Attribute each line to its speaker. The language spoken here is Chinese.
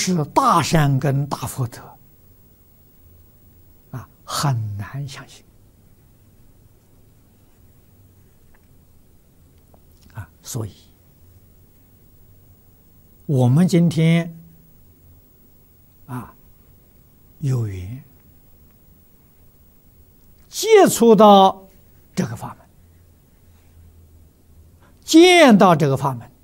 Speaker 1: 是大善根、大福德啊，很难相信啊。所以，我们今天啊有缘接触到这个法门，见到这个法门。